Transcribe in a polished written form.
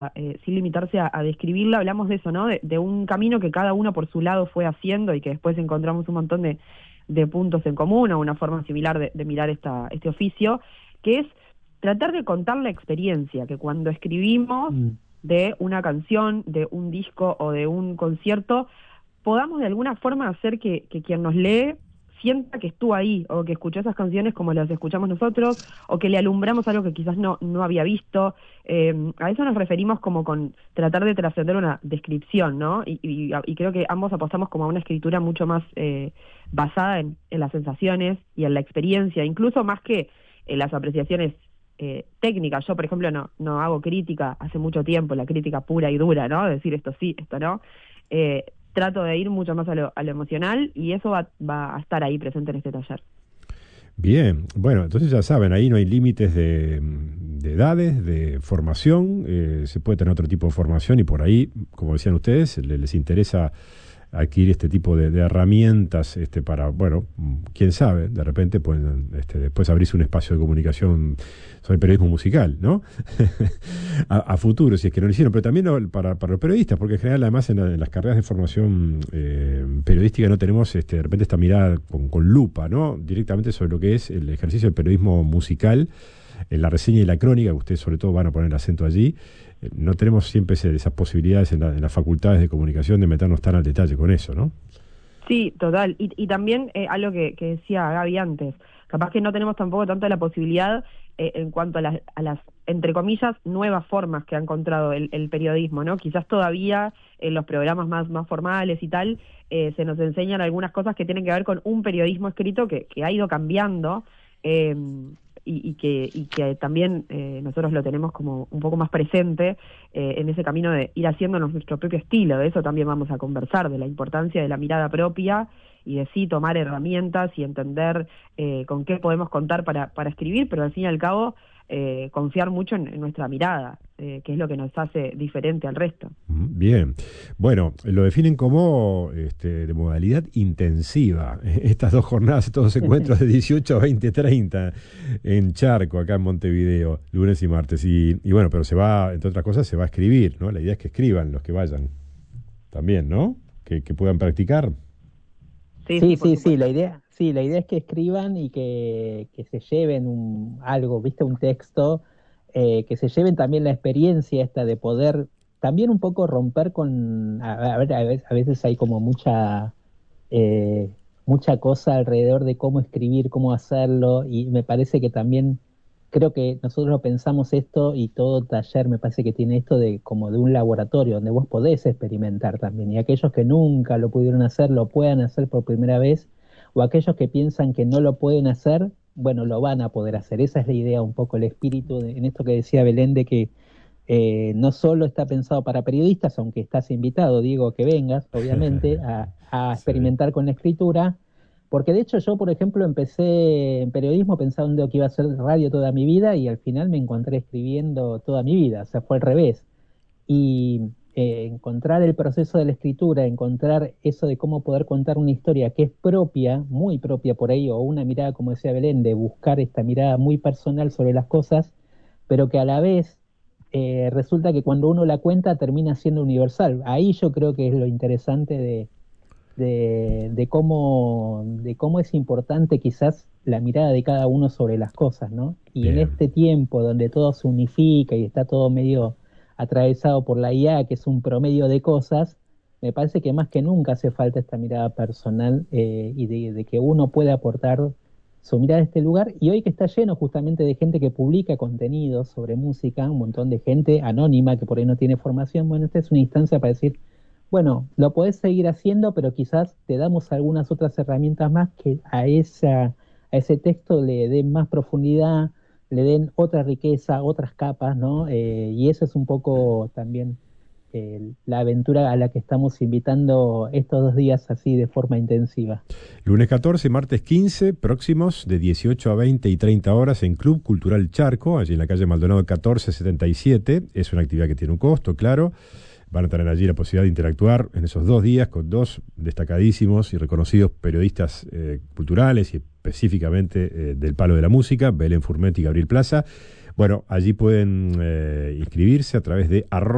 sin limitarse a describirla, hablamos de eso, ¿no? De un camino que cada uno por su lado fue haciendo y que después encontramos un montón de puntos en común o una forma similar de mirar este oficio, que es tratar de contar la experiencia, que cuando escribimos de una canción, de un disco o de un concierto, podamos de alguna forma hacer que quien nos lee sienta que estuvo ahí, o que escuchó esas canciones como las escuchamos nosotros, o que le alumbramos algo que quizás no había visto. A eso nos referimos como con tratar de trascender una descripción, ¿no? Y creo que ambos apostamos como a una escritura mucho más basada en las sensaciones y en la experiencia, incluso más que en las apreciaciones técnicas. Yo, por ejemplo, no hago crítica hace mucho tiempo, la crítica pura y dura, ¿no? Decir esto sí, esto no. Trato de ir mucho más a lo emocional y eso va a estar ahí presente en este taller. Bien, bueno, entonces ya saben, ahí no hay límites de edades, de formación, se puede tener otro tipo de formación y por ahí, como decían ustedes, les interesa adquirir este tipo de herramientas para, bueno, quién sabe, de repente pueden después abrirse un espacio de comunicación sobre periodismo musical, ¿no? a futuro, si es que no lo hicieron, pero también para los periodistas, porque en general además en las carreras de formación periodística no tenemos de repente esta mirada con lupa, ¿no? Directamente sobre lo que es el ejercicio del periodismo musical, en la reseña y la crónica, que ustedes sobre todo van a poner el acento allí. No tenemos siempre esas posibilidades en las facultades de comunicación de meternos tan al detalle con eso, ¿no? Sí, total. Y también algo que decía Gaby antes, capaz que no tenemos tampoco tanto la posibilidad en cuanto a las, entre comillas, nuevas formas que ha encontrado el periodismo, ¿no? Quizás todavía en los programas más formales y tal, se nos enseñan algunas cosas que tienen que ver con un periodismo escrito que ha ido cambiando, y que también nosotros lo tenemos como un poco más presente en ese camino de ir haciéndonos nuestro propio estilo. De eso también vamos a conversar, de la importancia de la mirada propia y de sí tomar herramientas y entender con qué podemos contar para escribir, pero al fin y al cabo confiar mucho en nuestra mirada, que es lo que nos hace diferente al resto. Bien, bueno, lo definen como de modalidad intensiva, estas 2 jornadas, estos 2 encuentros de 18 a 20:30 en Charco, acá en Montevideo, lunes y martes, y bueno, pero se va, entre otras cosas, se va a escribir, ¿no? La idea es que escriban los que vayan, también, ¿no? Que puedan practicar. Sí, la idea es que escriban y que se lleven algo, ¿viste? Un texto, que se lleven también la experiencia esta de poder también un poco romper con, a veces hay como mucha cosa alrededor de cómo escribir, cómo hacerlo, y me parece que también creo que nosotros lo pensamos esto y todo taller me parece que tiene esto de como de un laboratorio donde vos podés experimentar también y aquellos que nunca lo pudieron hacer lo puedan hacer por primera vez o aquellos que piensan que no lo pueden hacer, bueno, lo van a poder hacer. Esa es la idea, un poco el espíritu en esto que decía Belén de que no solo está pensado para periodistas, aunque estás invitado, Diego, que vengas, obviamente, a experimentar con la escritura, porque de hecho yo, por ejemplo, empecé en periodismo pensando que iba a hacer radio toda mi vida y al final me encontré escribiendo toda mi vida, o sea, fue al revés. Y encontrar el proceso de la escritura, encontrar eso de cómo poder contar una historia que es propia, muy propia por ahí, o una mirada, como decía Belén, de buscar esta mirada muy personal sobre las cosas, pero que a la vez resulta que cuando uno la cuenta termina siendo universal. Ahí yo creo que es lo interesante de cómo es importante quizás la mirada de cada uno sobre las cosas, ¿no? Y Bien. en este tiempo donde todo se unifica y está todo medio atravesado por la IA, que es un promedio de cosas, me parece que más que nunca hace falta esta mirada personal y de que uno puede aportar su mirada a este lugar, y hoy que está lleno justamente de gente que publica contenidos sobre música, un montón de gente anónima que por ahí no tiene formación, bueno, esta es una instancia para decir, bueno, lo podés seguir haciendo, pero quizás te damos algunas otras herramientas más que a ese texto le den más profundidad, le den otra riqueza, otras capas, ¿no? Y eso es un poco también la aventura a la que estamos invitando estos 2 días así de forma intensiva. Lunes 14, martes 15, próximos de 18 a 20 y 30 horas en Club Cultural Charco, allí en la calle Maldonado 1477. Es una actividad que tiene un costo, claro. Van a tener allí la posibilidad de interactuar en esos 2 días con 2 destacadísimos y reconocidos periodistas culturales y específicamente del palo de la música, Belén Furmet y Gabriel Plaza. Bueno, allí pueden inscribirse a través de